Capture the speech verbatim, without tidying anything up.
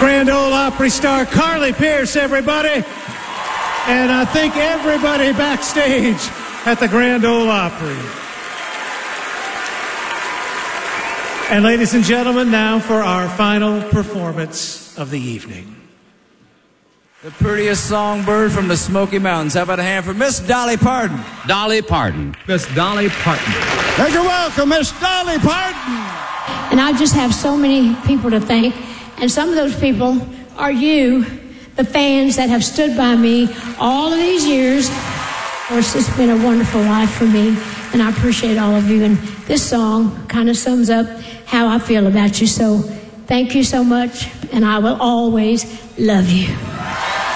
Grand Ole Opry star Carly Pearce, everybody. And I think everybody backstage at the Grand Ole Opry. And ladies and gentlemen, now for our final performance of the evening. The prettiest songbird from the Smoky Mountains. How about a hand for Miss Dolly Parton? Dolly Parton. Miss Dolly Parton. Make her welcome, Miss Dolly Parton. And I just have so many people to thank. And some of those people are you, the fans that have stood by me all of these years. Of course, it's been a wonderful life for me, and I appreciate all of you. And this song kind of sums up how I feel about you. So thank you so much, and I will always love you.